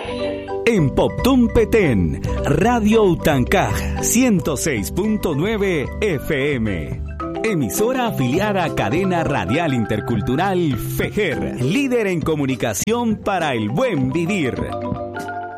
En Poptún Petén, Radio Utancaj 106.9 FM. Emisora afiliada a Cadena Radial Intercultural FEJER, líder en comunicación para el buen vivir.